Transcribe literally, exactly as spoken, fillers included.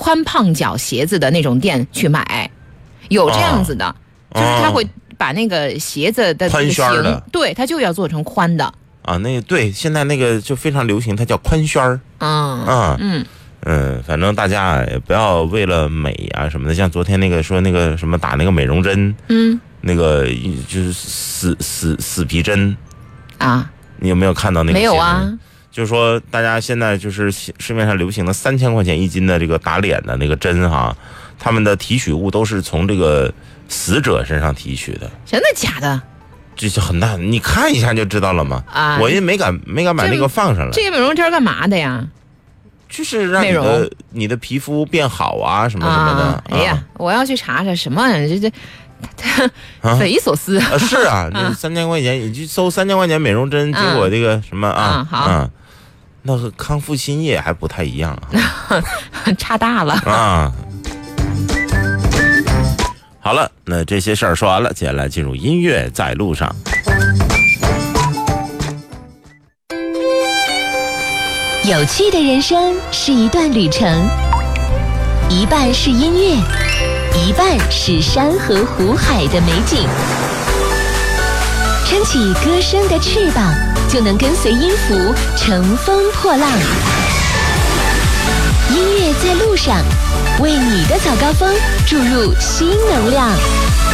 宽胖脚鞋子的那种店去买，有这样子的，哦、就是他会把那个鞋子的宽楦的， 对，他就要做成宽的啊。那对，现在那个就非常流行，它叫宽楦儿。 嗯啊嗯嗯，反正大家也不要为了美啊什么的，像昨天那个说那个什么打那个美容针， 嗯， 那个就是死死死皮针啊， 你有没有看到那个？ 没有啊。 就是说，大家现在就是市面上流行的三千块钱一斤的这个打脸的那个针哈，他们的提取物都是从这个死者身上提取的。 真的假的？ 这是很大，你看一下就知道了嘛。啊，我也没敢没敢把那个放上来。 这个美容针干嘛的呀？ 就是让你的你的皮肤变好啊，什么什么的。啊、 哎呀、啊，我要去查查什么这这。匪夷所思啊！是啊，你三千块钱，你去搜三千块钱美容针，结果这个什么啊？ 好。 啊那和康复新液还不太一样啊， 差大了啊！好了，那这些事儿说完了，接下来进入音乐在路上。 有趣的人生是一段旅程，一半是音乐，一半是山河湖海的美景。撑起歌声的翅膀，就能跟随音符乘风破浪。音乐在路上，为你的早高峰注入新能量。